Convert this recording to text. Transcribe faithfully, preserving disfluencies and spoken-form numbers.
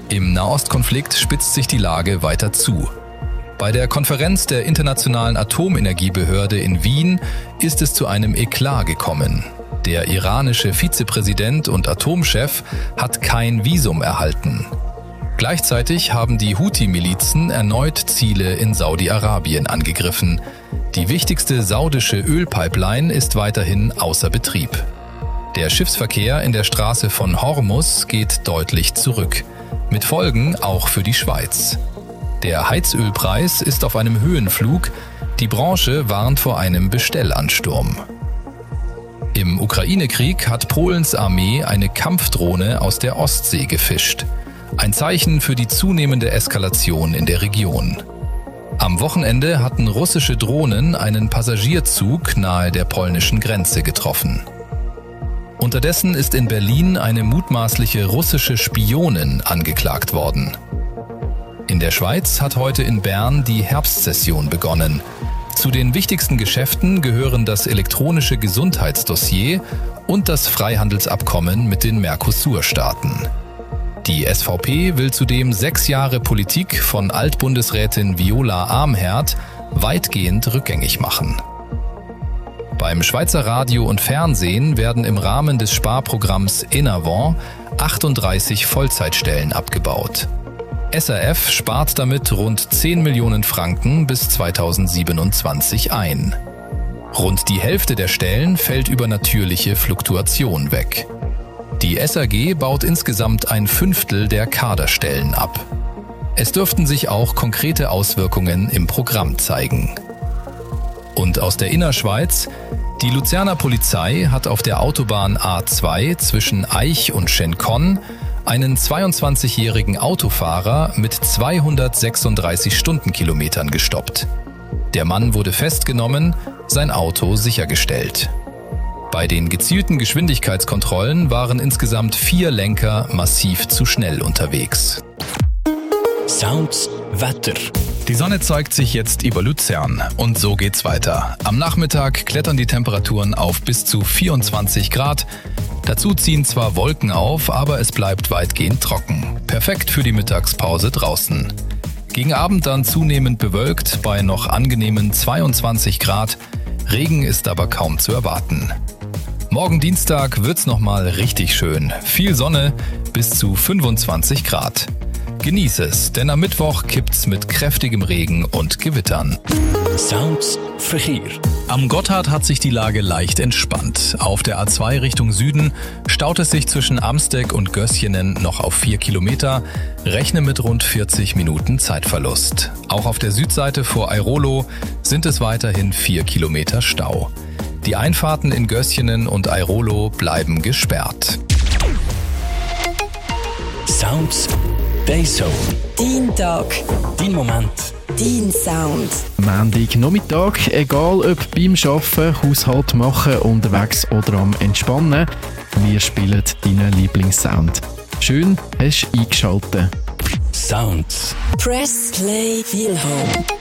Im Nahostkonflikt spitzt sich die Lage weiter zu. Bei der Konferenz der Internationalen Atomenergiebehörde in Wien ist es zu einem Eklat gekommen. Der iranische Vizepräsident und Atomchef hat kein Visum erhalten. Gleichzeitig haben die Houthi-Milizen erneut Ziele in Saudi-Arabien angegriffen. Die wichtigste saudische Ölpipeline ist weiterhin außer Betrieb. Der Schiffsverkehr in der Straße von Hormuz geht deutlich zurück, mit Folgen auch für die Schweiz. Der Heizölpreis ist auf einem Höhenflug, die Branche warnt vor einem Bestellansturm. Im Ukraine-Krieg hat Polens Armee eine Kampfdrohne aus der Ostsee gefischt. Ein Zeichen für die zunehmende Eskalation in der Region. Am Wochenende hatten russische Drohnen einen Passagierzug nahe der polnischen Grenze getroffen. Unterdessen ist in Berlin eine mutmaßliche russische Spionin angeklagt worden. In der Schweiz hat heute in Bern die Herbstsession begonnen. Zu den wichtigsten Geschäften gehören das elektronische Gesundheitsdossier und das Freihandelsabkommen mit den Mercosur-Staaten. Die S V P will zudem sechs Jahre Politik von Altbundesrätin Viola Amherd weitgehend rückgängig machen. Beim Schweizer Radio und Fernsehen werden im Rahmen des Sparprogramms Enavant achtunddreißig Vollzeitstellen abgebaut. S R F spart damit rund zehn Millionen Franken bis zweitausendsiebenundzwanzig ein. Rund die Hälfte der Stellen fällt über natürliche Fluktuation weg. Die S A G baut insgesamt ein Fünftel der Kaderstellen ab. Es dürften sich auch konkrete Auswirkungen im Programm zeigen. Und aus der Innerschweiz: Die Luzerner Polizei hat auf der Autobahn A zwei zwischen Aich und Schenkon einen zweiundzwanzigjährigen Autofahrer mit zweihundertsechsunddreißig Stundenkilometern gestoppt. Der Mann wurde festgenommen, sein Auto sichergestellt. Bei den gezielten Geschwindigkeitskontrollen waren insgesamt vier Lenker massiv zu schnell unterwegs. Sounds Wetter. Die Sonne zeigt sich jetzt über Luzern und so geht's weiter. Am Nachmittag klettern die Temperaturen auf bis zu vierundzwanzig Grad. Dazu ziehen zwar Wolken auf, aber es bleibt weitgehend trocken. Perfekt für die Mittagspause draußen. Gegen Abend dann zunehmend bewölkt bei noch angenehmen zweiundzwanzig Grad. Regen ist aber kaum zu erwarten. Morgen Dienstag wird's nochmal richtig schön. Viel Sonne bis zu fünfundzwanzig Grad. Genieß es, denn am Mittwoch kippt's mit kräftigem Regen und Gewittern. Sounds Verkehr. Am Gotthard hat sich die Lage leicht entspannt. Auf der A zwei Richtung Süden staut es sich zwischen Amsteg und Gößjenen noch auf vier Kilometer. Rechne mit rund vierzig Minuten Zeitverlust. Auch auf der Südseite vor Airolo sind es weiterhin vier Kilometer Stau. Die Einfahrten in Gößjenen und Airolo bleiben gesperrt. Sounds Dayzone. Dein Tag. Dein Moment. Dein Sound. Montagnachmittag, egal ob beim Arbeiten, Haushalt machen, unterwegs oder am Entspannen, wir spielen deinen Lieblingssound. Schön, hast du eingeschaltet. Sounds. Press Play Feel Home.